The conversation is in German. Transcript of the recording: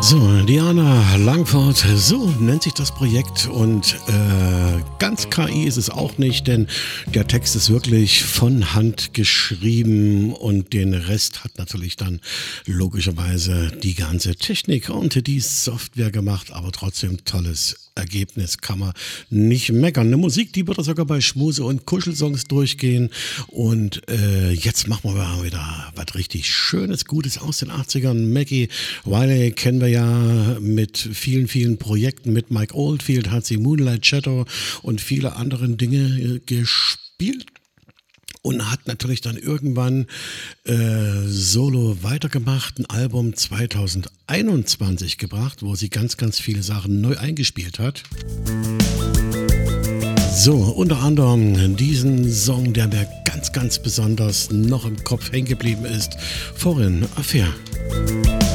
So, Diana Langford, so nennt sich das Projekt und ganz KI ist es auch nicht, denn der Text ist wirklich von Hand geschrieben und den Rest hat natürlich dann logischerweise die ganze Technik und die Software gemacht, aber trotzdem tolles Ergebnis, kann man nicht meckern. Eine Musik, die würde sogar bei Schmuse- und Kuschelsongs durchgehen und jetzt machen wir mal wieder was richtig Schönes, Gutes aus den 80ern. Maggie Wiley kennen wir ja mit vielen, vielen Projekten. Mit Mike Oldfield hat sie Moonlight Shadow und viele andere Dinge gespielt. Und hat natürlich dann irgendwann solo weitergemacht, ein Album 2021 gebracht, wo sie ganz, ganz viele Sachen neu eingespielt hat. So, unter anderem diesen Song, der mir ganz, ganz besonders noch im Kopf hängen geblieben ist, Foreign Affair.